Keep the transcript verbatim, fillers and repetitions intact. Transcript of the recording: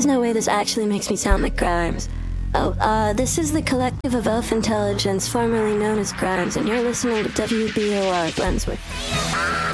is no way this actually makes me sound like Grimes. Oh, uh, this is the Collective of Elf Intelligence, formerly known as Grimes, and you're listening to W B O R Glensworth.